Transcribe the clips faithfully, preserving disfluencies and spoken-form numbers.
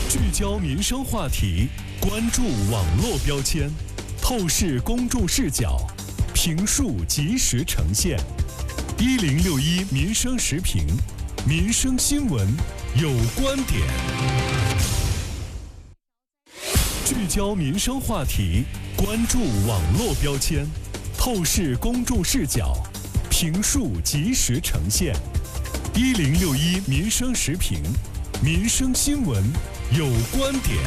聚焦民生话题，关注网络标签，透视公众视角，评述及时呈现。一零六一民生时评，民生新闻有观点。聚焦民生话题，关注网络标签，透视公众视角，评述及时呈现。一零六一民生时评，民生新闻有观点。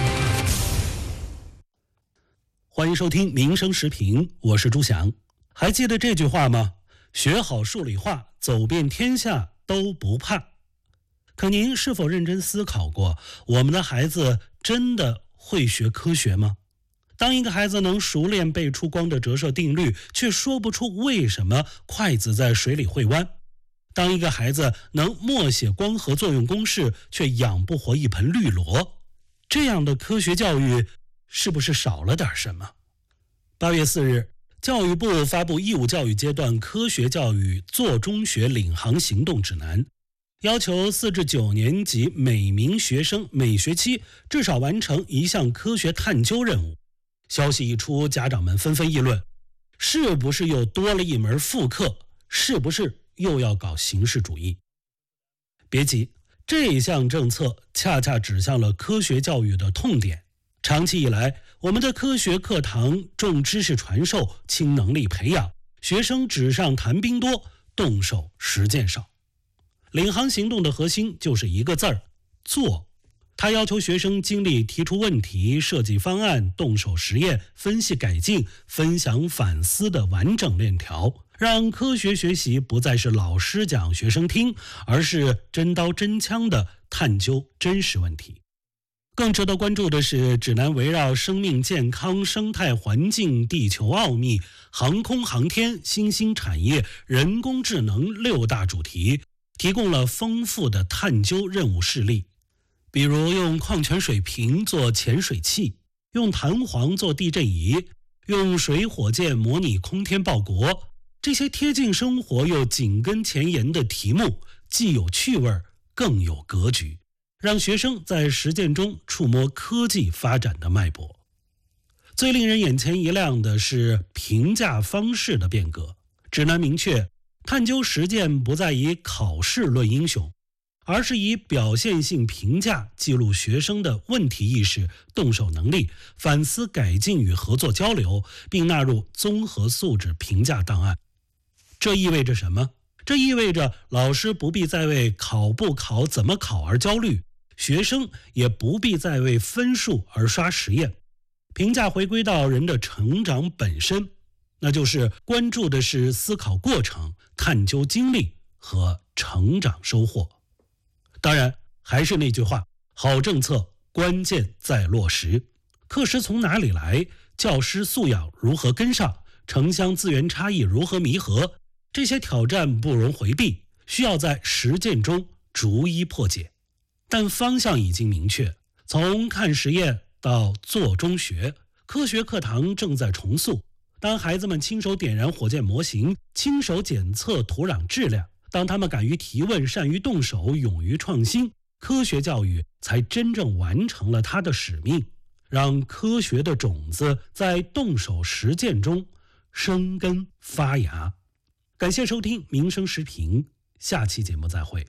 欢迎收听民生时评，我是朱翔。还记得这句话吗？学好数理化，走遍天下都不怕。可您是否认真思考过，我们的孩子真的会学科学吗？当一个孩子能熟练背出光的折射定律，却说不出为什么筷子在水里会弯；当一个孩子能默写光合作用公式，却养不活一盆绿萝，这样的科学教育是不是少了点什么？八月四日，教育部发布义务教育阶段科学教育做中学领航行动指南，要求四至九年级每名学生每学期至少完成一项科学探究任务。消息一出，家长们纷纷议论，是不是又多了一门副课？是不是又要搞形式主义？别急，这项政策恰恰指向了科学教育的痛点。长期以来，我们的科学课堂重知识传授，轻能力培养，学生纸上谈兵多，动手实践少。领航行动的核心就是一个字儿：做。它要求学生经历提出问题、设计方案、动手实验、分析改进、分享反思的完整链条，让科学学习不再是老师讲学生听，而是真刀真枪的探究真实问题。更值得关注的是，指南围绕生命健康、生态环境、地球奥秘、航空航天、新兴产业、人工智能六大主题，提供了丰富的探究任务示例。比如用矿泉水瓶做潜水器，用弹簧做地震仪，用水火箭模拟空天报国，这些贴近生活又紧跟前沿的题目，既有趣味更有格局，让学生在实践中触摸科技发展的脉搏。最令人眼前一亮的是评价方式的变革。指南明确，探究实践不再以考试论英雄，而是以表现性评价记录学生的问题意识、动手能力、反思改进与合作交流，并纳入综合素质评价档案。这意味着什么？这意味着老师不必再为考不考、怎么考而焦虑，学生也不必再为分数而刷实验。评价回归到人的成长本身，那就是关注的是思考过程、探究经历和成长收获。当然，还是那句话，好政策关键在落实。课时从哪里来？教师素养如何跟上？城乡资源差异如何弥合？这些挑战不容回避，需要在实践中逐一破解。但方向已经明确，从看实验到做中学，科学课堂正在重塑。当孩子们亲手点燃火箭模型，亲手检测土壤质量，当他们敢于提问、善于动手、勇于创新，科学教育才真正完成了它的使命，让科学的种子在动手实践中生根发芽。感谢收听民生时评，下期节目再会。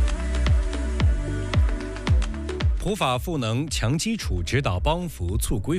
普法赋能，强基础，指导帮扶，促规